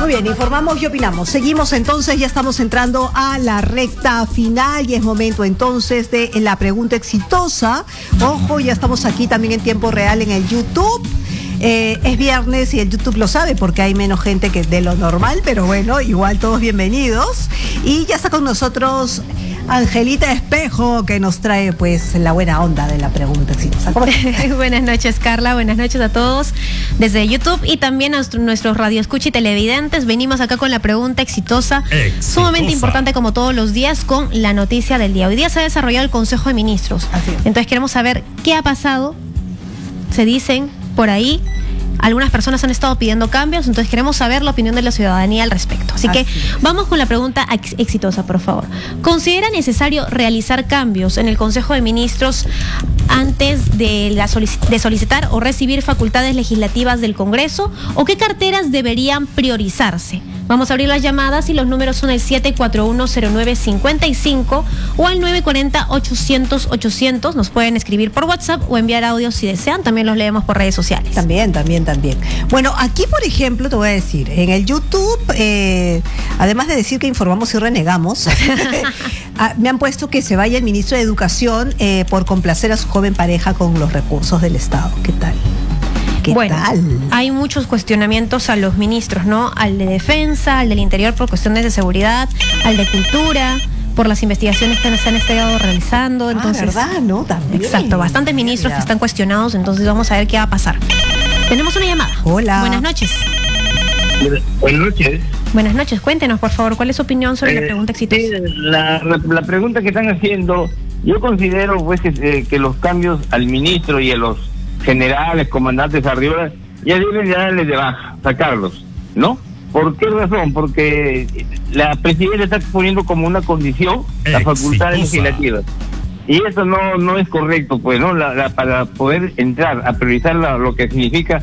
Muy bien, informamos y opinamos. Seguimos entonces, ya estamos entrando a la recta final y es momento entonces de la pregunta exitosa. Ojo, ya estamos aquí también en tiempo real en el YouTube. Es viernes y el YouTube lo sabe porque hay menos gente que de lo normal, pero bueno, igual todos bienvenidos. Y ya está con nosotros Angelita Espejo, que nos trae pues la buena onda de la pregunta exitosa. Buenas noches, Carla, buenas noches a todos desde YouTube y también a nuestros radioescucha y televidentes. Venimos acá con la pregunta exitosa, sumamente importante como todos los días, con la noticia del día. Hoy día se ha desarrollado el Consejo de Ministros. Así es. Entonces queremos saber qué ha pasado. Se dicen por ahí, algunas personas han estado pidiendo cambios, entonces queremos saber la opinión de la ciudadanía al respecto. Así que vamos con la pregunta exitosa, por favor. ¿Considera necesario realizar cambios en el Consejo de Ministros antes de solicitar o recibir facultades legislativas del Congreso? ¿O qué carteras deberían priorizarse? Vamos a abrir las llamadas y los números son el 741-0955 o al 940-800-800. Nos pueden escribir por WhatsApp o enviar audios si desean. También los leemos por redes sociales. También. Bueno, aquí por ejemplo te voy a decir, en el YouTube, además de decir que informamos y renegamos, me han puesto que se vaya el ministro de Educación por complacer a su joven pareja con los recursos del Estado. ¿Qué tal? Hay muchos cuestionamientos a los ministros, ¿no? Al de Defensa, al del Interior por cuestiones de seguridad, al de Cultura, por las investigaciones que se han estado realizando. Entonces, ¿verdad? ¿No? También. Exacto, bastantes ministros que están cuestionados, entonces vamos a ver qué va a pasar. Tenemos una llamada. Hola. Buenas noches. Buenas noches. Buenas noches, cuéntenos por favor, ¿cuál es su opinión sobre la pregunta exitosa? La pregunta que están haciendo, yo considero pues que los cambios al ministro y a los generales, comandantes arriba, ya deben darles de baja, sacarlos, ¿no? ¿Por qué razón? Porque la presidenta está poniendo como una condición las facultades legislativas. Y eso no es correcto, pues, ¿no? Para poder entrar a priorizar lo que significa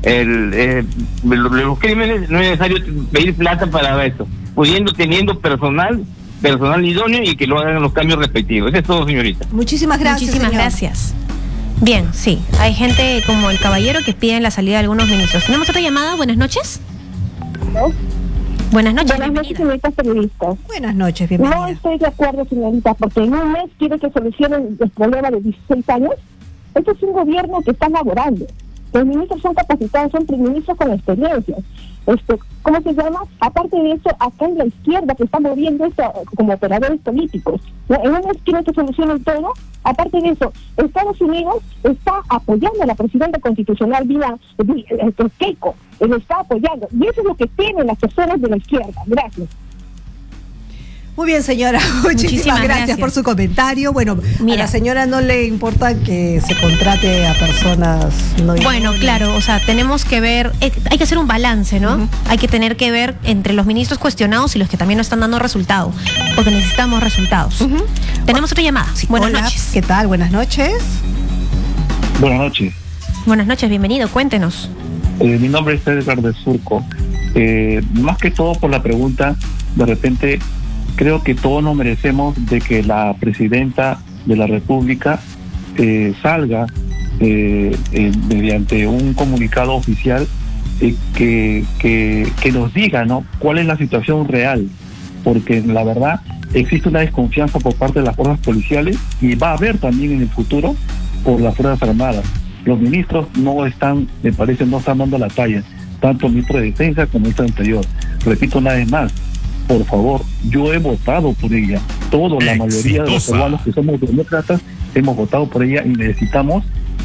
los crímenes, no es necesario pedir plata para eso, teniendo personal idóneo y que lo hagan los cambios respectivos. Eso es todo, señorita. Muchísimas gracias. Gracias. Bien, sí, hay gente como el caballero que piden la salida de algunos ministros. ¿Tenemos otra llamada? Buenas noches. ¿No? Buenas noches, señorita periodista. Buenas noches, bienvenida. No estoy de acuerdo, señorita, porque en un mes quiere que solucionen el problema de 16 años. Este es un gobierno que está laborando. Los ministros son capacitados, son ministros con experiencia. ¿Cómo se llama? Aparte de eso, acá en la izquierda que está moviendo esto como operadores políticos. En un mes quiere que solucionen todo. Aparte de eso, Estados Unidos está apoyando a la presidenta constitucional Keiko. Él está apoyando. Y eso es lo que tienen las personas de la izquierda. Gracias. Muy bien, señora. Muchísimas gracias por su comentario. Bueno, a la señora no le importa que se contrate a personas no. Bueno, claro, o sea, tenemos que ver, hay que hacer un balance, ¿no? Hay que tener que ver entre los ministros cuestionados y los que también no están dando resultado, porque necesitamos resultados. Tenemos otra llamada. Sí, buenas hola, noches. ¿Qué tal? Buenas noches. Buenas noches. Buenas noches, bienvenido, cuéntenos. Mi nombre es Edgar de Surco. Más que todo por la pregunta, de repente creo que todos nos merecemos de que la presidenta de la República salga mediante un comunicado oficial que nos diga, ¿no?, cuál es la situación real, porque la verdad existe una desconfianza por parte de las fuerzas policiales y va a haber también en el futuro por las Fuerzas Armadas. Los ministros no están, me parece, no están dando la talla, tanto el ministro de Defensa como el ministro de Interior. Repito una vez más, por favor, yo he votado por ella. La mayoría de los peruanos que somos demócratas hemos votado por ella y necesitamos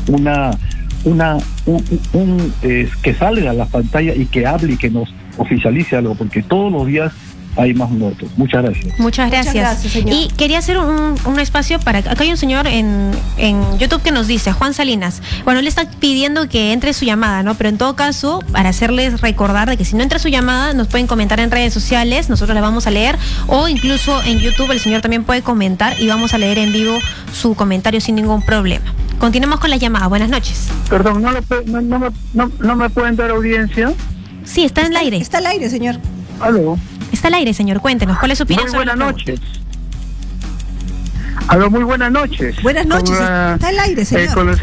que salga a la pantalla y que hable y que nos oficialice algo, porque todos los días hay más muertos. Muchas gracias. Muchas gracias, señor. Y quería hacer un espacio para... Acá hay un señor en YouTube que nos dice, Juan Salinas, bueno, él está pidiendo que entre su llamada, ¿no? Pero en todo caso, para hacerles recordar de que si no entra su llamada, nos pueden comentar en redes sociales, nosotros la vamos a leer, o incluso en YouTube el señor también puede comentar y vamos a leer en vivo su comentario sin ningún problema. Continuemos con la llamada. Buenas noches. Perdón, ¿no me pueden dar audiencia? Sí, está en el aire. Está al aire, señor. Aló. Está al aire, señor. Cuéntenos, ¿cuál es su opinión? Muy buenas noches. Aló, muy buenas noches. Buenas noches. Está al aire, señor.